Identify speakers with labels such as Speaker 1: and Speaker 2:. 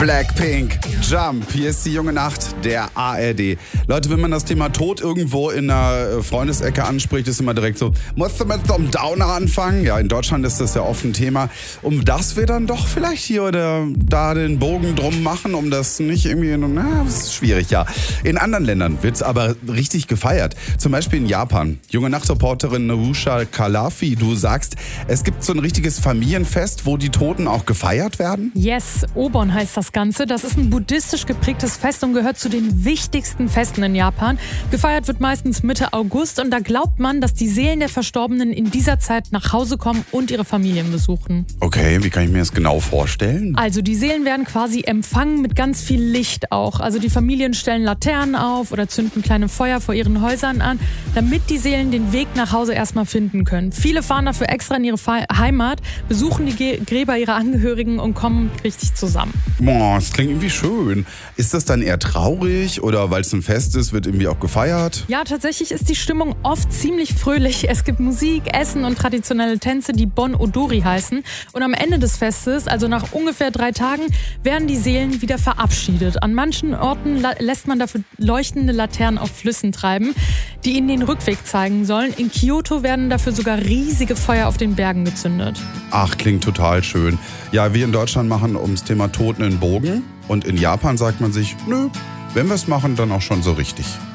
Speaker 1: Blackpink, Jump. Hier ist die junge Nacht der ARD. Leute, wenn man das Thema Tod irgendwo in einer Freundesecke anspricht, ist immer direkt so, musst du mit so einem Downer anfangen? Ja, in Deutschland ist das ja oft ein Thema. Um das wir dann doch vielleicht hier oder da den Bogen drum machen, um das nicht irgendwie, das ist schwierig, ja. In anderen Ländern wird es aber richtig gefeiert. Zum Beispiel in Japan. Junge Nachtreporterin Narusha Kalafi, du sagst, es gibt so ein richtiges Familienfest, wo die Toten auch gefeiert werden?
Speaker 2: Yes, Obon heißt das Ganze. Das ist ein buddhistisch geprägtes Fest und gehört zu den wichtigsten Festen in Japan. Gefeiert wird meistens Mitte August und da glaubt man, dass die Seelen der Verstorbenen in dieser Zeit nach Hause kommen und ihre Familien besuchen.
Speaker 1: Okay, wie kann ich mir das genau vorstellen?
Speaker 2: Also die Seelen werden quasi empfangen mit ganz viel Licht auch. Also die Familien stellen Laternen auf oder zünden kleine Feuer vor ihren Häusern an, damit die Seelen den Weg nach Hause erstmal finden können. Viele fahren dafür extra in ihre Heimat, besuchen die Gräber ihrer Angehörigen und kommen richtig zusammen.
Speaker 1: Boah, das klingt irgendwie schön. Ist das dann eher traurig oder weil es ein Fest ist, wird irgendwie auch gefeiert?
Speaker 2: Ja, tatsächlich ist die Stimmung oft ziemlich fröhlich. Es gibt Musik, Essen und traditionelle Tänze, die Bon Odori heißen. Und am Ende des Festes, also nach ungefähr 3 Tagen, werden die Seelen wieder verabschiedet. An manchen Orten lässt man dafür leuchtende Laternen auf Flüssen treiben, die ihnen den Rückweg zeigen sollen. In Kyoto werden dafür sogar riesige Feuer auf den Bergen gezündet.
Speaker 1: Ach, klingt total schön. Ja, wir in Deutschland machen ums Thema Toten einen Bogen. Und in Japan sagt man sich, nö, wenn wir es machen, dann auch schon so richtig.